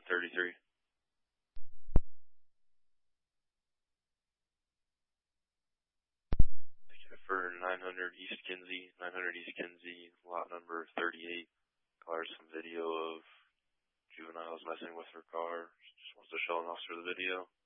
1033. Ticket for 900 East Kinsey, lot number 38. Requires some video of juveniles messing with her car. Just wants to show an officer the video.